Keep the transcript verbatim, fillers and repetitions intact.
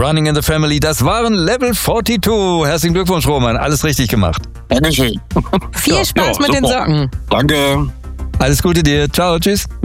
Running in the Family. Das waren Level zweiundvierzig. Herzlichen Glückwunsch, Roman. Alles richtig gemacht. Dankeschön. Viel Ja, Spaß ja, mit den super. Socken. Danke. Alles Gute dir. Ciao, tschüss.